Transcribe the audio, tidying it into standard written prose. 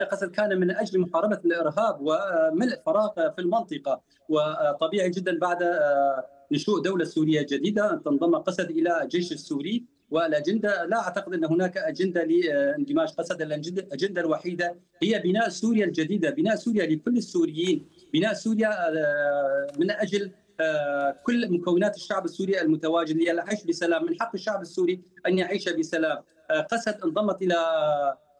قسد كان من أجل محاربة الإرهاب وملء فراغ في المنطقة. وطبيعي جدا بعد نشوء دولة سورية جديدة أن تنضم قسد إلى الجيش السوري. والأجندة لا أعتقد أن هناك أجندة لاندماج قسد. الأجندة الوحيدة هي بناء سوريا الجديدة، بناء سوريا لكل السوريين، بناء سوريا من أجل كل مكونات الشعب السوري المتواجد للعيش بسلام. من حق الشعب السوري أن يعيش بسلام. قسد انضمت إلى